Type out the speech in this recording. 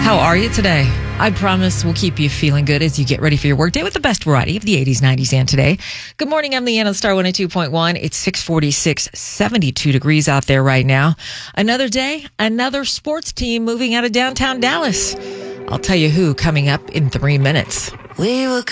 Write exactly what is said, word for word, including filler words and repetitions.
How are you today? I promise we'll keep you feeling good as you get ready for your workday with the best variety of the eighties, nineties, and today. Good morning. I'm Leanna, Star one oh two point one. It's six forty-six, seventy-two degrees out there right now. Another day, another sports team moving out of downtown Dallas. I'll tell you who coming up in three minutes. We were